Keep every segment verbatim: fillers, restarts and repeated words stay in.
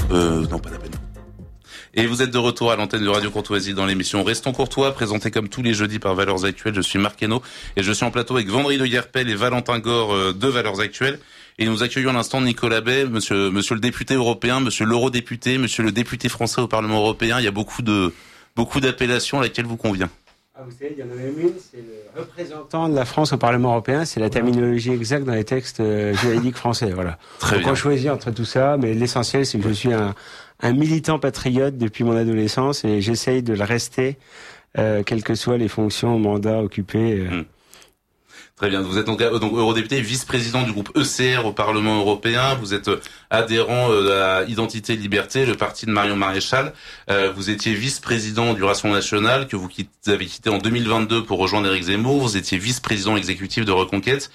Euh, non, pas la peine. Et vous êtes de retour à l'antenne de Radio Courtoisie dans l'émission Restons Courtois, présentée comme tous les jeudis par Valeurs Actuelles. Je suis Marc Hainaut et je suis en plateau avec Vendry de Guerpel et Valentin Gore euh, de Valeurs Actuelles. Et nous accueillons à l'instant Nicolas Bay, monsieur, monsieur le député européen, monsieur l'eurodéputé, monsieur le député français au Parlement européen. Il y a beaucoup de, beaucoup d'appellations, laquelle vous convient? Ah, vous savez, il y en a même une, c'est le représentant de la France au Parlement européen. C'est la terminologie exacte dans les textes euh, juridiques français. Voilà. Très Donc bien. on choisit entre tout ça, mais l'essentiel, c'est que je suis un, un militant patriote depuis mon adolescence et j'essaye de le rester, euh, quelles que soient les fonctions, mandats occupés. Euh. Mmh. Très bien. Vous êtes donc, donc eurodéputé, vice-président du groupe E C R au Parlement européen. Vous êtes adhérent à Identité et Liberté, le parti de Marion Maréchal. Euh, vous étiez vice-président du Rassemblement national que vous quitte, avez quitté en deux mille vingt-deux pour rejoindre Éric Zemmour. Vous étiez vice-président exécutif de Reconquête.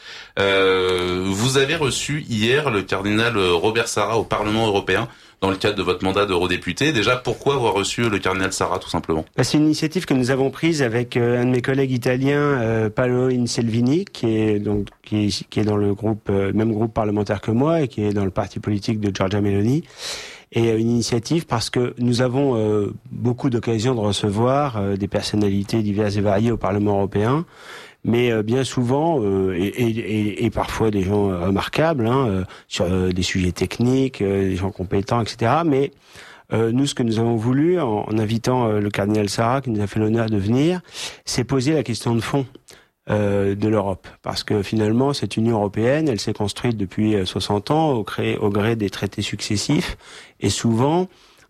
Euh, vous avez reçu hier le cardinal Robert Sarra au Parlement européen dans le cadre de votre mandat d'eurodéputé. Déjà, pourquoi avoir reçu le cardinal Sarra, tout simplement? Bah, c'est une initiative que nous avons prise avec euh, un de mes collègues italiens, euh, Paolo Inselvini, qui est donc qui est, qui est dans le groupe euh, même groupe parlementaire que moi et qui est dans le parti politique de Giorgia Meloni. Et euh, une initiative parce que nous avons euh, beaucoup d'occasions de recevoir euh, des personnalités diverses et variées au Parlement européen. Mais euh, bien souvent, euh, et, et, et parfois des gens euh, remarquables, hein, euh, sur euh, des sujets techniques, euh, des gens compétents, et cetera. Mais euh, nous, ce que nous avons voulu, en, en invitant euh, le cardinal Sarra, qui nous a fait l'honneur de venir, c'est poser la question de fond euh, de l'Europe. Parce que finalement, cette Union européenne, elle s'est construite depuis soixante ans au, gré, au gré des traités successifs, et souvent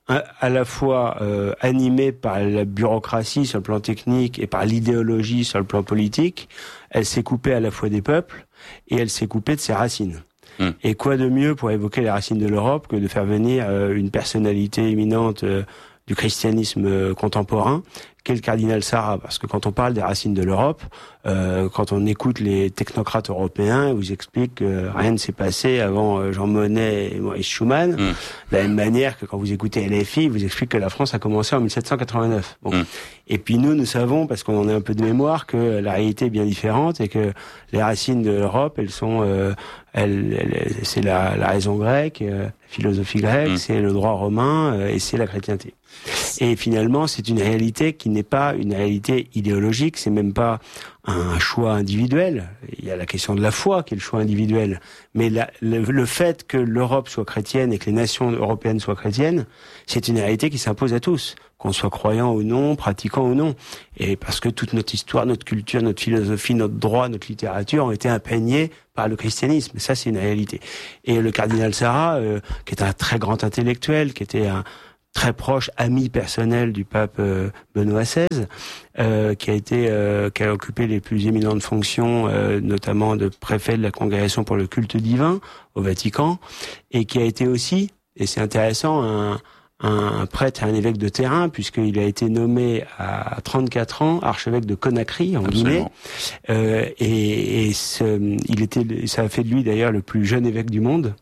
à la fois euh, animée par la bureaucratie sur le plan technique et par l'idéologie sur le plan politique, elle s'est coupée à la fois des peuples et elle s'est coupée de ses racines. Mmh. Et quoi de mieux pour évoquer les racines de l'Europe que de faire venir euh, une personnalité éminente euh, du christianisme euh, contemporain qu'est le cardinal Sarra, parce que quand on parle des racines de l'Europe, euh, quand on écoute les technocrates européens, ils vous expliquent que rien ne s'est passé avant euh, Jean Monnet et Maurice Schumann, mmh. de la même manière que quand vous écoutez L F I, ils vous expliquent que la France a commencé en mille sept cent quatre-vingt-neuf. Bon. Mmh. Et puis nous, nous savons, parce qu'on en a un peu de mémoire, que la réalité est bien différente et que les racines de l'Europe, elles sont, euh, elles, elles, c'est la, la raison grecque, euh, la philosophie grecque, mmh. c'est le droit romain euh, et c'est la chrétienté. Et finalement, c'est une réalité qui n'est pas une réalité idéologique, c'est même pas un choix individuel. Il y a la question de la foi qui est le choix individuel. Mais la, le, le fait que l'Europe soit chrétienne et que les nations européennes soient chrétiennes, c'est une réalité qui s'impose à tous, qu'on soit croyant ou non, pratiquant ou non. Et parce que toute notre histoire, notre culture, notre philosophie, notre droit, notre littérature ont été imprégnés par le christianisme. Ça, c'est une réalité. Et le cardinal Sarra, euh, qui est un très grand intellectuel, qui était un très proche ami personnel du pape euh, Benoît seize, euh, qui a été, euh, qui a occupé les plus éminentes fonctions, euh, notamment de préfet de la Congrégation pour le culte divin au Vatican, et qui a été aussi, et c'est intéressant, un, un prêtre et un évêque de terrain, puisqu'il a été nommé à trente-quatre ans archevêque de Conakry en Guinée, euh, et, et ce, il était, ça a fait de lui d'ailleurs le plus jeune évêque du monde.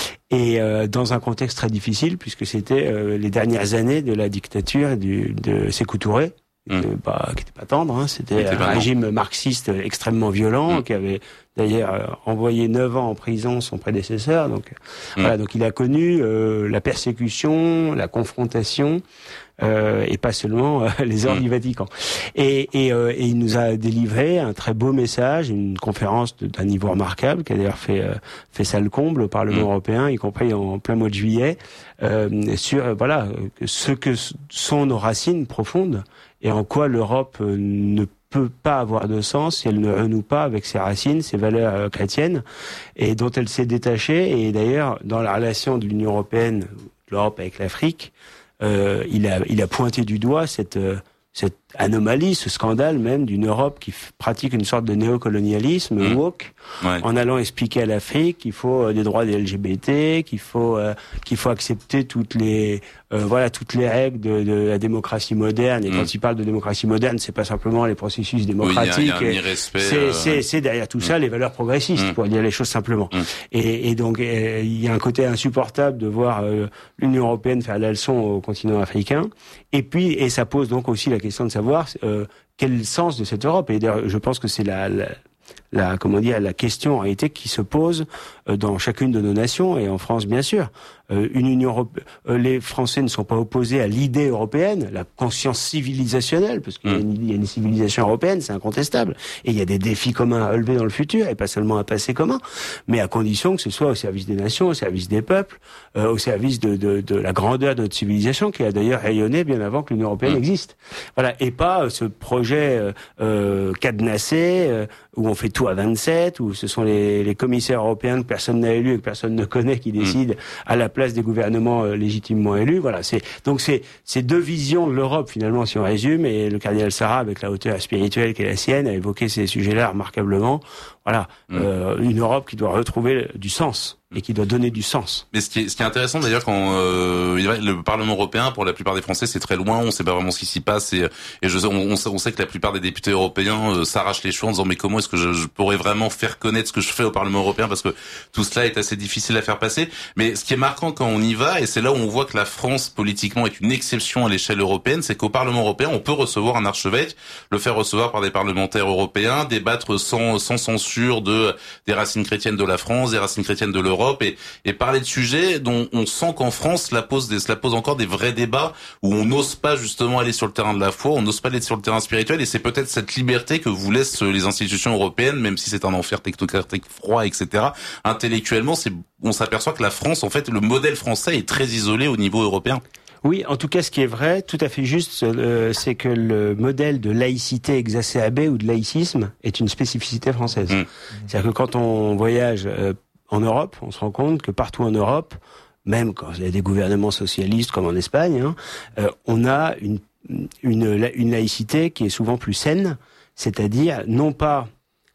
Et euh, dans un contexte très difficile, puisque c'était euh, les dernières années de la dictature du, de Sékou Touré, mmh. qui n'était pas, pas tendre, hein, c'était un régime marxiste extrêmement violent, mmh. qui avait d'ailleurs euh, envoyé neuf ans en prison son prédécesseur. Donc mmh. voilà, donc il a connu euh, la persécution, la confrontation, euh, et pas seulement euh, les ordres mmh. du Vatican. Et, et, euh, et il nous a délivré un très beau message, une conférence de, d'un niveau remarquable, qui a d'ailleurs fait euh, fait ça le comble au Parlement mmh. européen, y compris en plein mois de juillet, euh, sur euh, voilà ce que sont nos racines profondes et en quoi l'Europe euh, ne peut pas avoir de sens si elle ne renoue pas avec ses racines, ses valeurs euh, chrétiennes, et dont elle s'est détachée. Et d'ailleurs, dans la relation de l'Union européenne, de l'Europe avec l'Afrique, euh, il a il a pointé du doigt cette euh, cette anomalie, ce scandale même d'une Europe qui f- pratique une sorte de néocolonialisme mmh. woke, ouais. en allant expliquer à l'Afrique qu'il faut euh, des droits des L G B T, qu'il faut euh, qu'il faut accepter toutes les euh, voilà toutes les règles de, de la démocratie moderne. Et mmh. quand il parle de démocratie moderne, c'est pas simplement les processus démocratiques. Oui, il y a, il y a un irrespect, c'est, euh... c'est c'est derrière tout mmh. ça les valeurs progressistes, mmh. pour dire les choses simplement. Mmh. Et, et donc euh, il y a un côté insupportable de voir euh, l'Union européenne faire la leçon au continent africain. Et puis et ça pose donc aussi la question de savoir euh, quel est le sens de cette Europe. Et d'ailleurs, je pense que c'est la, la la comment dire la question en réalité qui se pose dans chacune de nos nations et en France bien sûr. Euh, une Union européenne, euh, les Français ne sont pas opposés à l'idée européenne, la conscience civilisationnelle, parce qu'il y a une, il y a une civilisation européenne, c'est incontestable, et il y a des défis communs à relever dans le futur, et pas seulement un passé commun, mais à condition que ce soit au service des nations, au service des peuples, euh, au service de, de, de la grandeur de notre civilisation, qui a d'ailleurs rayonné bien avant que l'Union européenne existe. Voilà, et pas euh, ce projet euh, euh, cadenassé euh, où on fait tout à vingt-sept, où ce sont les, les commissaires européens que personne n'a élus et que personne ne connaît qui décident à la place des gouvernements euh, légitimement élus. Voilà, c'est donc c'est c'est deux visions de l'Europe finalement si on résume. Et le cardinal Sarah, avec la hauteur spirituelle qui est la sienne, a évoqué ces sujets-là remarquablement. Voilà, mmh. euh, une Europe qui doit retrouver du sens et qui doit donner du sens. Mais ce qui est, ce qui est intéressant d'ailleurs quand euh, le Parlement européen, pour la plupart des Français, c'est très loin, on sait pas vraiment ce qui s'y passe et, et je, on, on, sait, on sait que la plupart des députés européens euh, s'arrachent les cheveux en disant mais comment est-ce que je, je pourrais vraiment faire connaître ce que je fais au Parlement européen, parce que tout cela est assez difficile à faire passer. Mais ce qui est marquant quand on y va, et c'est là où on voit que la France politiquement est une exception à l'échelle européenne, c'est qu'au Parlement européen, on peut recevoir un archevêque, le faire recevoir par des parlementaires européens, débattre sans, sans censure de des racines chrétiennes de la France, des racines chrétiennes de l'Europe, et, et parler de sujets dont on sent qu'en France, cela pose, des, cela pose encore des vrais débats où on n'ose pas justement aller sur le terrain de la foi, on n'ose pas aller sur le terrain spirituel, et c'est peut-être cette liberté que vous laissent les institutions européennes, même si c'est un enfer technocratique froid, et cetera. Intellectuellement, c'est, on s'aperçoit que la France, en fait, le modèle français est très isolé au niveau européen. Oui, en tout cas, ce qui est vrai, tout à fait juste, euh, c'est que le modèle de laïcité exacerbée ou de laïcisme est une spécificité française. Mmh. C'est-à-dire que quand on voyage euh, en Europe, on se rend compte que partout en Europe, même quand il y a des gouvernements socialistes comme en Espagne, hein, euh, on a une, une, une laïcité qui est souvent plus saine, c'est-à-dire non pas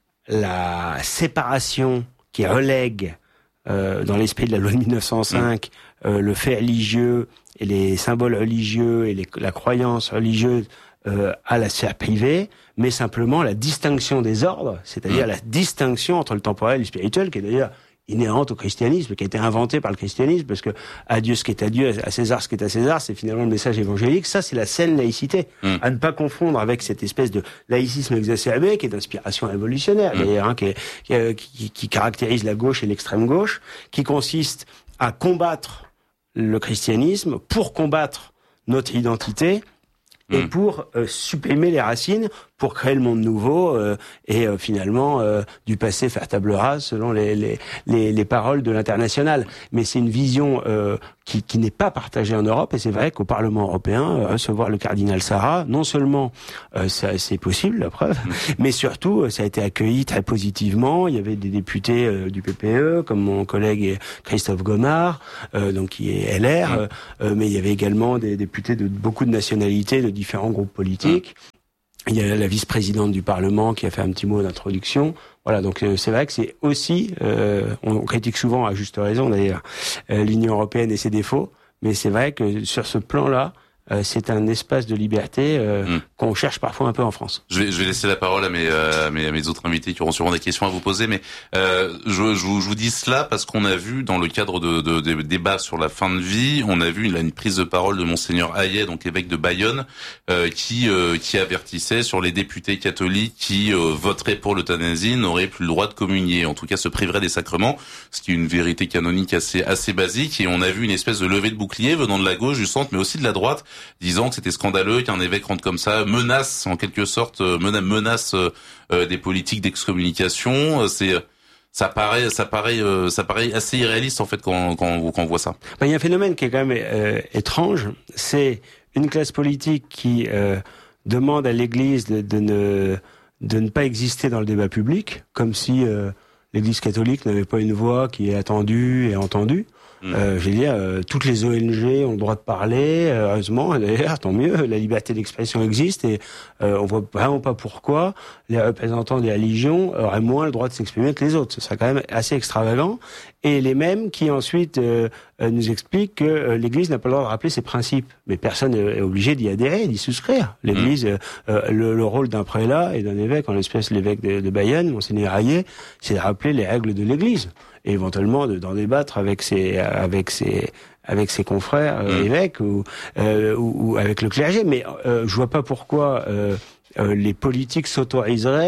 la séparation qui relègue euh, dans l'esprit de la loi de mille neuf cent cinq mmh. euh, le fait religieux et les symboles religieux et les, la croyance religieuse euh, à la sphère privée, mais simplement la distinction des ordres, c'est-à-dire mmh. la distinction entre le temporel et le spirituel, qui est d'ailleurs inhérente au christianisme, qui a été inventé par le christianisme, parce que à Dieu ce qui est à Dieu, à César ce qui est à César, c'est finalement le message évangélique. Ça, c'est la saine laïcité, mmh. à ne pas confondre avec cette espèce de laïcisme exacerbé qui est d'inspiration révolutionnaire, mmh. d'ailleurs, hein, qui, qui, qui, qui caractérise la gauche et l'extrême gauche, qui consiste à combattre le christianisme pour combattre notre identité et mmh. pour euh, supprimer les racines, pour créer le monde nouveau euh, et euh, finalement euh, du passé faire table rase selon les les les, les paroles de l'international. Mais c'est une vision euh, qui qui n'est pas partagée en Europe, et c'est vrai qu'au Parlement européen, euh, recevoir le cardinal Sarah, non seulement euh, ça, c'est possible, la preuve, mmh. mais surtout euh, ça a été accueilli très positivement. Il y avait des députés euh, du P P E comme mon collègue Christophe Gomard, euh, donc qui est L R, mmh. euh, mais il y avait également des députés de beaucoup de nationalités, de différents groupes politiques. Mmh. Il y a la vice-présidente du Parlement qui a fait un petit mot d'introduction. Voilà, donc euh, c'est vrai que c'est aussi, euh, on critique souvent, à juste raison d'ailleurs, euh, l'Union européenne et ses défauts, mais c'est vrai que sur ce plan-là, euh, c'est un espace de liberté euh, mmh. qu'on cherche parfois un peu en France. Je vais, je vais laisser la parole à mes, euh, à mes, à mes autres invités qui auront sûrement des questions à vous poser, mais euh, je, je, vous, je vous dis cela parce qu'on a vu dans le cadre de, de, de débats sur la fin de vie, on a vu là, une prise de parole de Monseigneur Hayet, donc évêque de Bayonne, euh, qui euh, qui avertissait sur les députés catholiques qui euh, voteraient pour l'euthanasie n'auraient plus le droit de communier, en tout cas se priveraient des sacrements, ce qui est une vérité canonique assez assez basique. Et on a vu une espèce de levée de bouclier venant de la gauche, du centre, mais aussi de la droite, disant que c'était scandaleux qu'un évêque rentre comme ça, menace en quelque sorte, menace euh, des politiques d'excommunication. C'est ça paraît, ça paraît, euh, ça paraît assez irréaliste en fait quand quand, quand on voit ça. Ben, il y a un phénomène qui est quand même euh, étrange, c'est une classe politique qui euh, demande à l'Église de, de ne de ne pas exister dans le débat public, comme si euh, l'Église catholique n'avait pas une voix qui est attendue et entendue. Mmh. Euh, je veux dire, euh, toutes les O N G ont le droit de parler, euh, heureusement, d'ailleurs, tant mieux, la liberté d'expression existe, et euh, on voit vraiment pas pourquoi les représentants des religions auraient moins le droit de s'exprimer que les autres. Ce serait quand même assez extravagant. Et les mêmes qui ensuite euh, euh, nous expliquent que euh, l'Église n'a pas le droit de rappeler ses principes. Mais personne n'est obligé d'y adhérer, d'y souscrire. L'Église, mmh. euh, le, le rôle d'un prélat et d'un évêque, en l'espèce l'évêque de, de Bayonne, Monseigneur Hayet, c'est de rappeler les règles de l'Église. Et éventuellement de, d'en débattre avec ses avec ses avec ses confrères euh, mmh. évêques ou, euh, ou ou avec le clergé. Mais euh, je vois pas pourquoi euh, euh, les politiques s'autoriseraient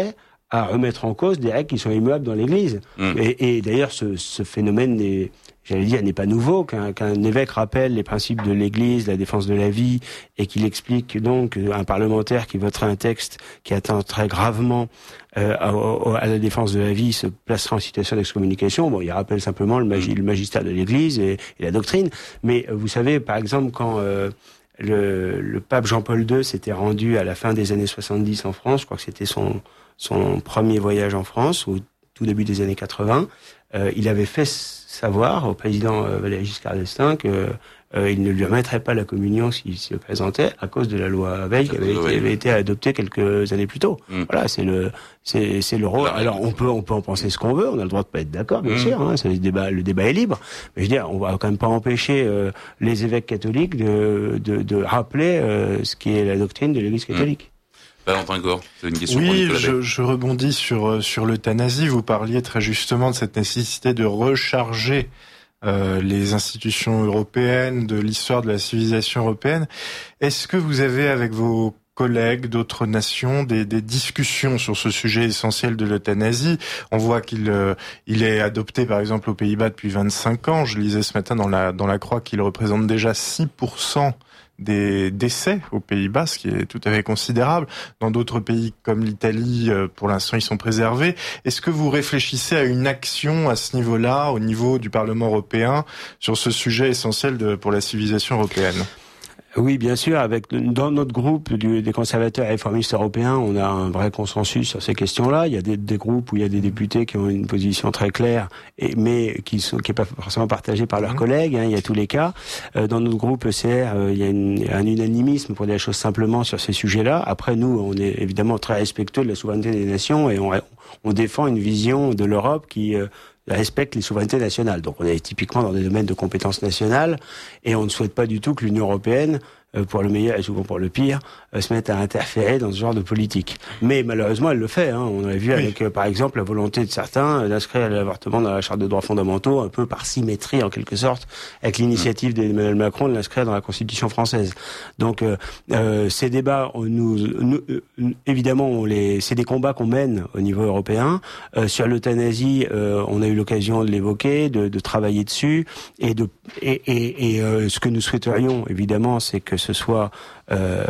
à remettre en cause des règles qui sont immuables dans l'Église. Mmh. Et, et d'ailleurs, ce, ce phénomène n'est, j'allais dire, n'est pas nouveau, qu'un, qu'un évêque rappelle les principes de l'Église, la défense de la vie, et qu'il explique donc un parlementaire qui voterait un texte qui atteint très gravement euh, à, à la défense de la vie se placera en situation d'excommunication. Bon, il rappelle simplement le, magi, le magistère de l'Église et, et la doctrine. Mais vous savez, par exemple, quand euh, le, le pape Jean-Paul deux s'était rendu à la fin des années soixante-dix en France, je crois que c'était son son premier voyage en France, au tout début des années quatre-vingts, euh, il avait fait savoir au président euh, Valéry Giscard d'Estaing que euh, il ne lui remettrait pas la communion s'il se présentait à cause de la loi Veil qui avait, été, avait été adoptée quelques années plus tôt. Mmh. Voilà, c'est le c'est c'est le rôle. Alors on peut on peut en penser ce qu'on veut, on a le droit de pas être d'accord, bien mmh. sûr. Hein, c'est le débat le débat est libre. Mais je veux dire, on va quand même pas empêcher euh, les évêques catholiques de de, de rappeler euh, ce qui est la doctrine de l'Église catholique. Mmh. Valentin Gore, c'est une question oui, pour Nicolas je, je rebondis sur sur l'euthanasie. Vous parliez très justement de cette nécessité de recharger euh, les institutions européennes, de l'histoire de la civilisation européenne. Est-ce que vous avez avec vos collègues d'autres nations des, des discussions sur ce sujet essentiel de l'euthanasie? On voit qu'il euh, il est adopté par exemple aux Pays-Bas depuis vingt-cinq ans. Je lisais ce matin dans la dans la Croix qu'il représente déjà six pour cent des décès aux Pays-Bas, ce qui est tout à fait considérable. Dans d'autres pays comme l'Italie, pour l'instant, ils sont préservés. Est-ce que vous réfléchissez à une action à ce niveau-là, au niveau du Parlement européen, sur ce sujet essentiel de, pour la civilisation européenne ? Oui, bien sûr. Avec dans notre groupe du, des conservateurs et réformistes européens, on a un vrai consensus sur ces questions-là. Il y a des, des groupes où il y a des députés qui ont une position très claire, et, mais qui sont qui est pas forcément partagée par leurs mmh. collègues. Hein, il y a tous les cas. Euh, dans notre groupe E C R, euh, il y a une, un unanimisme pour dire les choses simplement sur ces sujets-là. Après, nous, on est évidemment très respectueux de la souveraineté des nations et on, on défend une vision de l'Europe qui euh, respecte les souverainetés nationales. Donc on est typiquement dans des domaines de compétences nationales et on ne souhaite pas du tout que l'Union européenne, euh, pour le meilleur et souvent pour le pire, euh, se mette à interférer dans ce genre de politique. Mais malheureusement, elle le fait. Hein. On a vu oui. avec, euh, par exemple, la volonté de certains euh, d'inscrire l'avortement dans la Charte de droits fondamentaux, un peu par symétrie en quelque sorte, avec l'initiative d'Emmanuel Macron de l'inscrire dans la Constitution française. Donc euh, euh, ces débats, on nous, nous euh, évidemment, on les, c'est des combats qu'on mène au niveau européen. Euh, sur l'euthanasie, euh, on a eu l'occasion de l'évoquer, de, de travailler dessus, et de et, et, et euh, ce que nous souhaiterions, évidemment, c'est que ce soit euh,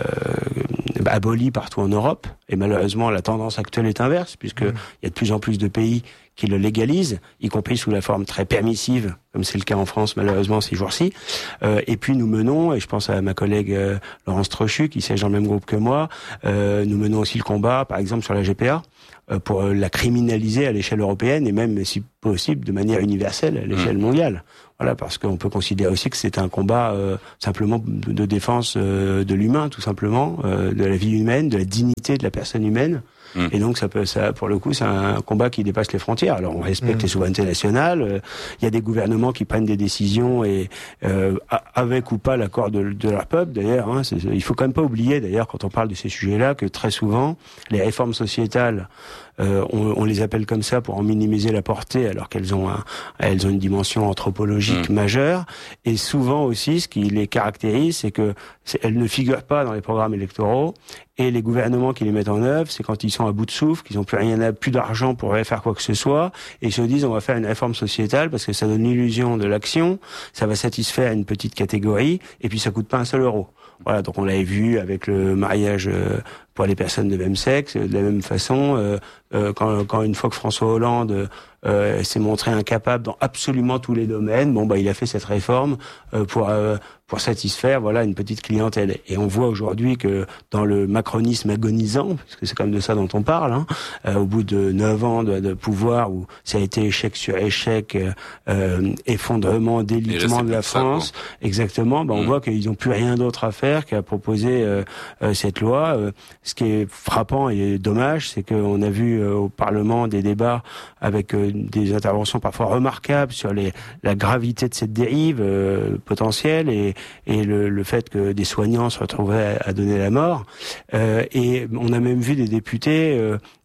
aboli partout en Europe. Et malheureusement, la tendance actuelle est inverse, puisque mmh. il y a de plus en plus de pays qui le légalisent, y compris sous la forme très permissive, comme c'est le cas en France malheureusement ces jours-ci. Euh, et puis nous menons, et je pense à ma collègue euh, Laurence Trochu, qui siège dans le même groupe que moi, euh, nous menons aussi le combat, par exemple, sur la G P A, euh, pour la criminaliser à l'échelle européenne, et même, si possible, de manière universelle à l'échelle mmh. mondiale. Voilà, parce qu'on peut considérer aussi que c'est un combat euh, simplement de, de défense euh, de l'humain, tout simplement, euh, de la vie humaine, de la dignité de la personne humaine. Mmh. Et donc ça peut, ça, pour le coup, c'est un combat qui dépasse les frontières. Alors on respecte mmh. les souverainetés nationales. Il euh, y a des gouvernements qui prennent des décisions et euh, avec ou pas l'accord de, de leur peuple. D'ailleurs, hein, c'est, il faut quand même pas oublier, d'ailleurs, quand on parle de ces sujets-là, que très souvent les réformes sociétales, euh, on, on les appelle comme ça pour en minimiser la portée, alors qu'elles ont, un, elles ont une dimension anthropologique mmh. majeure. Et souvent aussi, ce qui les caractérise, c'est que c'est, elles ne figurent pas dans les programmes électoraux. Et les gouvernements qui les mettent en œuvre, c'est quand ils sont à bout de souffle, qu'ils n'ont plus rien, plus d'argent pour faire quoi que ce soit, et ils se disent on va faire une réforme sociétale parce que ça donne l'illusion de l'action, ça va satisfaire une petite catégorie, et puis ça coûte pas un seul euro. Voilà, donc on l'avait vu avec le mariage pour les personnes de même sexe, de la même façon, euh, euh, quand, quand une fois que François Hollande euh, s'est montré incapable dans absolument tous les domaines, bon bah il a fait cette réforme euh, pour euh, pour satisfaire voilà une petite clientèle. Et on voit aujourd'hui que dans le macronisme agonisant, parce que c'est quand même de ça dont on parle, hein, euh, au bout de neuf ans de, de pouvoir où ça a été échec sur échec, euh, effondrement, délitement de la France, ça, exactement, bah on mmh. voit qu'ils n'ont plus rien d'autre à faire qu'à proposer euh, euh, cette loi. Euh, ce qui est frappant et dommage, c'est qu'on a vu euh, au Parlement des débats avec euh, des interventions parfois remarquables sur les, la gravité de cette dérive euh, potentielle et, et le, le fait que des soignants se retrouvaient à, à donner la mort. Euh, et on a même vu des députés euh,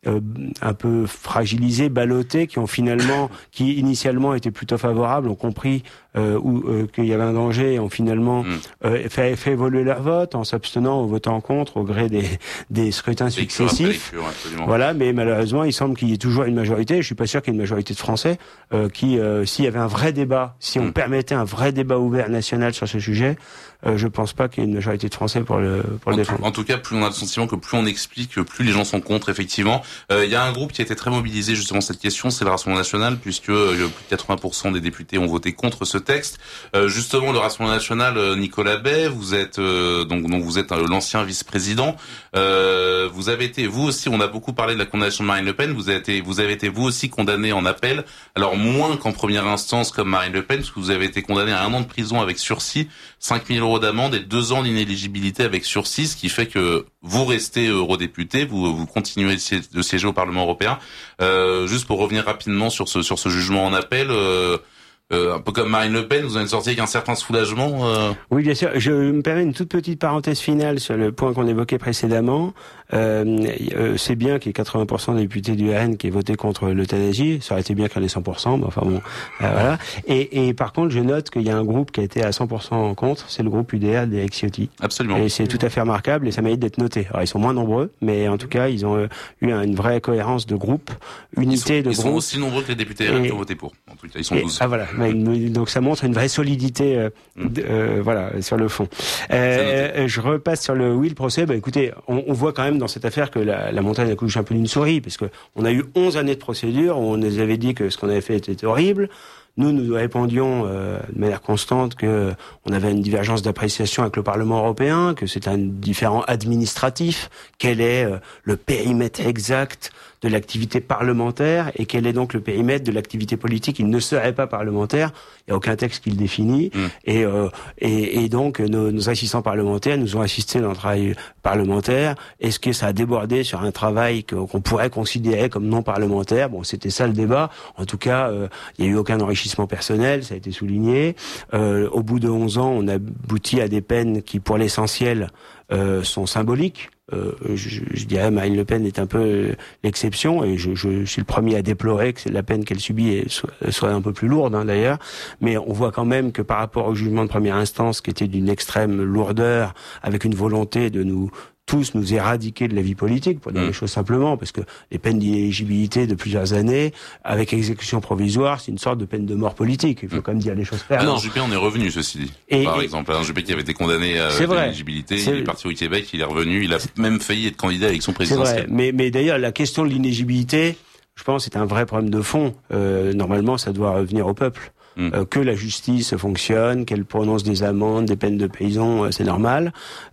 euh, un peu fragilisés, ballottés, qui ont finalement, qui initialement étaient plutôt favorables, ont compris euh, où, euh, qu'il y avait un danger, et ont finalement mmh. euh, fait, fait évoluer leur vote en s'abstenant, en votant contre au gré des, des scrutins successifs. Voilà, mais malheureusement, il semble qu'il y ait toujours une majorité. Je suis pas sûr qu'il y ait une majorité de Français euh, qui, euh, s'il y avait un vrai débat, si on mmh. permettait un vrai débat ouvert national sur ce sujet, euh, je pense pas qu'il y ait une majorité de Français pour le pour le en défendre. Tout, en tout cas, plus on a le sentiment que plus on explique, plus les gens sont contre. Effectivement, il euh, y a un groupe qui a été très mobilisé justement cette question, c'est le Rassemblement national, puisque euh, plus de quatre-vingts pour cent des députés ont voté contre ce texte. Euh, justement, le Rassemblement national, euh, Nicolas Bay, vous êtes euh, donc donc vous êtes euh, l'ancien vice-président. Euh, vous avez été vous aussi, on a beaucoup parlé de la condamnation de Marine Le Pen. Vous avez été vous avez été vous aussi condamné en appel. Alors moins qu'en première instance comme Marine Le Pen, parce que vous avez été condamné à un an de prison avec sursis, cinq mille euros d'amende et deux ans d'inéligibilité avec sursis, ce qui fait que vous restez eurodéputé, vous vous continuez de siéger au Parlement européen. Euh, juste pour revenir rapidement sur ce sur ce jugement en appel. Euh, Euh, un peu comme Marine Le Pen, vous en êtes sorti avec un certain soulagement. Euh... Oui, bien sûr. Je me permets une toute petite parenthèse finale sur le point qu'on évoquait précédemment. Euh, euh, c'est bien qu'il y ait quatre-vingts pour cent des députés du R N qui aient voté contre l'euthanasie. Ça aurait été bien qu'il y en ait cent pour cent, mais enfin bon, euh, voilà. Et, et par contre, je note qu'il y a un groupe qui a été à cent pour cent contre, c'est le groupe U D A d'Éric Ciotti. Absolument. Et c'est tout à fait remarquable et ça mérite d'être noté. Alors ils sont moins nombreux, mais en tout cas, ils ont eu une vraie cohérence de groupe, unité ils sont, de ils groupe. Ils sont aussi nombreux que les députés R N qui ont voté pour. En tout cas, ils sont et, douze. Ah voilà. Donc ça montre une vraie solidité, euh, mmh. euh, voilà, sur le fond. Euh, je repasse sur le oui le procès. Bah écoutez, on, on voit quand même dans cette affaire que la, la montagne accouche un peu d'une souris, parce que on a eu onze années de procédure où on nous avait dit que ce qu'on avait fait était horrible. Nous, nous répondions euh, de manière constante que on avait une divergence d'appréciation avec le Parlement européen, que c'est un différend administratif. Quel est euh, le périmètre exact de l'activité parlementaire et quel est donc le périmètre de l'activité politique? Il ne serait pas parlementaire. Il n'y a aucun texte qui le définit. Mmh. Et, euh, et, et donc, nos, nos assistants parlementaires nous ont assisté dans le travail parlementaire. Est-ce que ça a débordé sur un travail que, qu'on pourrait considérer comme non parlementaire? Bon, c'était ça le débat. En tout cas, euh, il n'y a eu aucun enrichissement personnel, ça a été souligné. Euh, au bout de onze ans, on a abouti à des peines qui, pour l'essentiel, euh, sont symboliques. Euh, je, je dirais Marine Le Pen est un peu l'exception et je, je, je suis le premier à déplorer que la peine qu'elle subit soit, soit un peu plus lourde hein, d'ailleurs, mais on voit quand même que par rapport au jugement de première instance qui était d'une extrême lourdeur avec une volonté de nous tous nous éradiquer de la vie politique, pour dire mmh. les choses simplement, parce que les peines d'inéligibilité de plusieurs années, avec exécution provisoire, c'est une sorte de peine de mort politique. Il faut mmh. quand même dire les choses clairement. Alain Juppé en est revenu, ceci dit. Et, Par et, exemple, Alain Juppé qui avait été condamné à l'inéligibilité, il est parti au Québec, il est revenu, il a même failli être candidat à l'élection présidentielle. C'est vrai, mais, mais d'ailleurs, la question de l'inéligibilité, je pense, c'est un vrai problème de fond. Euh, normalement, ça doit revenir au peuple. Mmh. Euh, que la justice fonctionne, qu'elle prononce des amendes, des peines de prison, euh, c'est normal,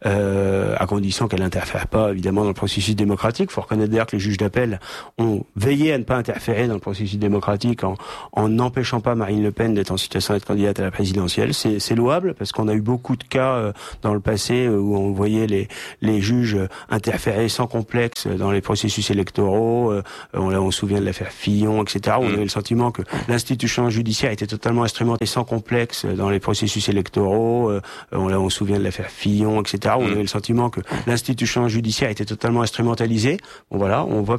euh, à condition qu'elle n'interfère pas évidemment dans le processus démocratique. Il faut reconnaître d'ailleurs que les juges d'appel ont veillé à ne pas interférer dans le processus démocratique en en n'empêchant pas Marine Le Pen d'être en situation d'être candidate à la présidentielle. C'est, c'est louable parce qu'on a eu beaucoup de cas euh, dans le passé euh, où on voyait les les juges interférer sans complexe dans les processus électoraux. Euh, on, là, on se souvient de l'affaire Fillon, et cetera. Où mmh. on avait le sentiment que l'institution judiciaire était totalement instrumenté sans complexe dans les processus électoraux. Euh, on, là, on se souvient de l'affaire Fillon, et cetera. Où on avait le sentiment que l'institution judiciaire était totalement instrumentalisée. Bon voilà, on voit